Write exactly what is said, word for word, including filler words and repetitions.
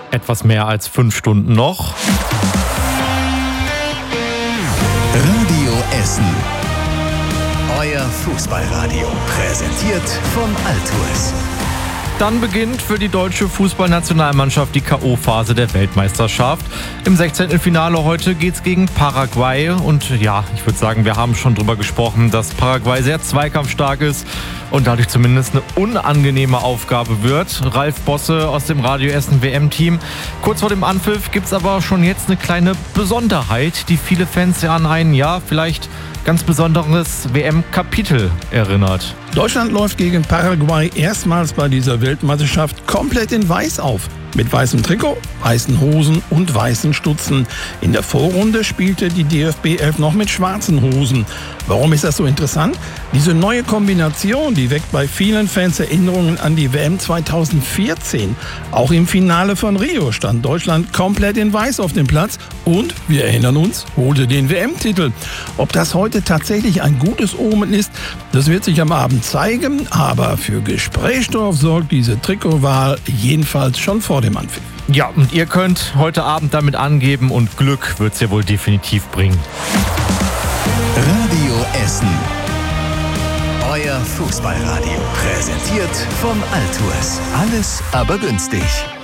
etwas mehr als fünf Stunden noch. Radio Essen. Euer Fußballradio. Präsentiert von Altours. Dann beginnt für die deutsche Fußballnationalmannschaft die K O-Phase der Weltmeisterschaft. Im sechzehnten Finale heute geht's gegen Paraguay. Und ja, ich würde sagen, wir haben schon drüber gesprochen, dass Paraguay sehr zweikampfstark ist und dadurch zumindest eine unangenehme Aufgabe wird. Ralf Bosse aus dem Radio Essen W M-Team. Kurz vor dem Anpfiff gibt's aber schon jetzt eine kleine Besonderheit, die viele Fans ja an ein, ja, vielleicht ganz besonderes W M-Kapitel erinnert. Deutschland läuft gegen Paraguay erstmals bei dieser Weltmeisterschaft komplett in Weiß auf. Mit weißem Trikot, weißen Hosen und weißen Stutzen. In der Vorrunde spielte die D F B elf noch mit schwarzen Hosen. Warum ist das so interessant? Diese neue Kombination, die weckt bei vielen Fans Erinnerungen an die W M zweitausendvierzehn. Auch im Finale von Rio stand Deutschland komplett in Weiß auf dem Platz und, wir erinnern uns, holte den W M-Titel. Ob das heute tatsächlich ein gutes Omen ist, das wird sich am Abend zeigen, aber für Gesprächsstoff sorgt diese Trikotwahl jedenfalls schon vor dem Anpfiff. Ja, und ihr könnt heute Abend damit angeben und Glück wird's ja wohl definitiv bringen. Radio Essen. Euer Fußballradio. Präsentiert von Altours. Alles aber günstig.